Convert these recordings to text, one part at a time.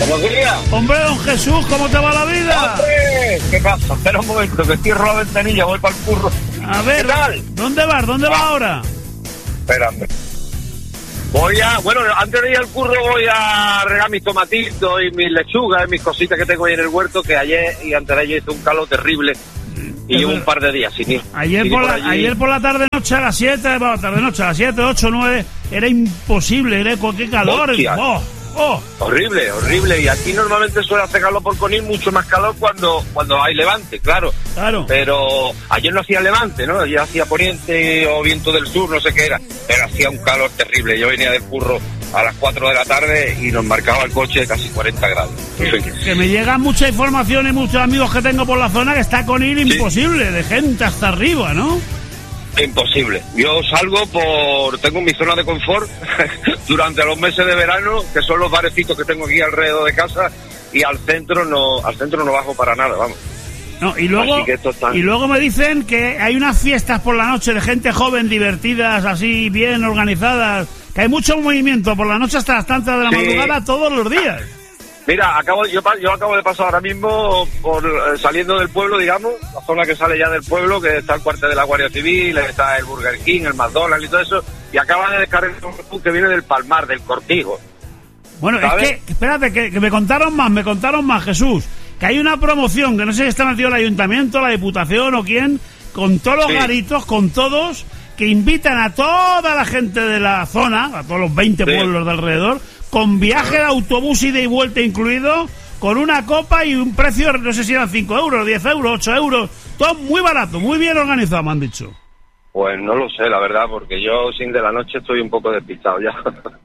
Buenos días. Hombre, don Jesús, ¿cómo te va la vida? ¡Hombre! ¿Qué pasa? Espera un momento, que cierro la ventanilla, voy para el curro. A ver, ¿qué tal? ¿dónde vas? ¿Dónde vas ahora? Espérame. Bueno, antes de ir al curro voy a regar mis tomatitos y mis lechugas y mis cositas que tengo ahí en el huerto, que ayer y antes de ayer hizo un calor terrible y llevo un par de días sin ir. Ayer por la tarde-noche a las 7, a las 7, 8, 9, era imposible, era cualquier calor. Horrible. Y aquí normalmente suele hacer calor por Conil, mucho más calor cuando hay levante, claro. Pero ayer no hacía levante, ¿no? Ayer hacía poniente o viento del sur, no sé qué era. Pero hacía un calor terrible. Yo venía del curro a las 4 de la tarde y nos marcaba el coche de casi 40 grados. Que me llega mucha información y muchos amigos que tengo por la zona que está Conil imposible, de gente hasta arriba, ¿no? Imposible. Yo salgo tengo mi zona de confort durante los meses de verano, que son los barecitos que tengo aquí alrededor de casa, y al centro no bajo para nada, vamos. No, y luego me dicen que hay unas fiestas por la noche de gente joven, divertidas, así bien organizadas, que hay mucho movimiento por la noche hasta las tantas de la madrugada todos los días. Mira, yo acabo de pasar ahora mismo saliendo del pueblo, digamos, la zona que sale ya del pueblo, que está el cuartel de la Guardia Civil, está el Burger King, el McDonald's y todo eso, y acaba de descargar un que viene del Palmar, del Cortijo. Bueno, ¿sabes? Es que, espérate, que me contaron más, Jesús, que hay una promoción, que no sé si está metido el ayuntamiento, la diputación o quién, con todos los garitos, con todos, que invitan a toda la gente de la zona, a todos los 20 pueblos de alrededor, con viaje de autobús ida y vuelta incluido, con una copa y un precio, no sé si eran 5 euros, 10 euros, 8 euros, todo muy barato, muy bien organizado, me han dicho. Pues no lo sé, la verdad, porque yo sin de la noche estoy un poco despistado ya.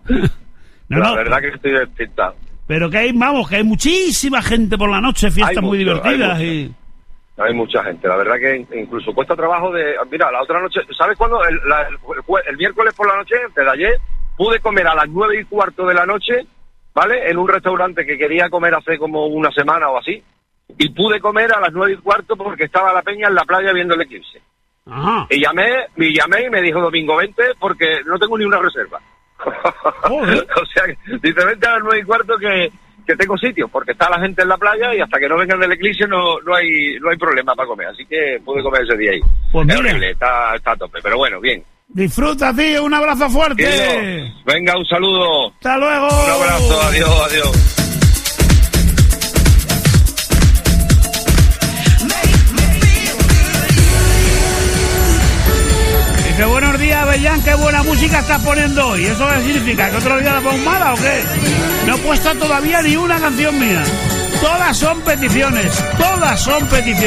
La verdad que estoy despistado. Pero que hay muchísima gente por la noche, fiestas muy divertidas Hay mucha gente, la verdad que incluso cuesta trabajo Mira, la otra noche, ¿sabes cuándo? El miércoles por la noche, antes de ayer, pude comer a las 9:15 de la noche, ¿vale? En un restaurante que quería comer hace como una semana o así, y pude comer a las 9:15 porque estaba la peña en la playa viendo el eclipse. Ajá. Y llamé y me dijo domingo 20 porque no tengo ni una reserva. O sea, dice, vente a las 9:15 que tengo sitio, porque está la gente en la playa y hasta que no vengan del eclipse no hay problema para comer, así que pude comer ese día ahí. Pues es horrible, está a tope, pero bueno, bien. Disfruta, tío, un abrazo fuerte. Venga, un saludo. Hasta luego. Un abrazo, adiós. Dice, buenos días, Avellán, qué buena música estás poniendo hoy. ¿Eso qué significa? ¿Que otro día la pongo mala o qué? No he puesto todavía ni una canción mía. Todas son peticiones.